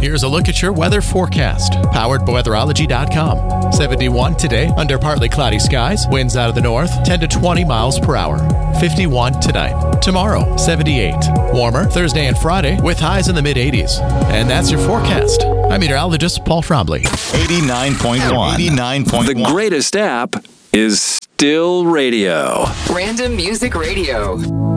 here's a look at your weather forecast, powered by weatherology.com. 71 today, under partly cloudy skies, winds out of the north, 10 to 20 miles per hour. 51 tonight. Tomorrow, 78. Warmer Thursday and Friday with highs in the mid-80s. And that's your forecast. I'm meteorologist Paul Trombley. 89.1. 89.1. The greatest app is still radio. Random Music Radio.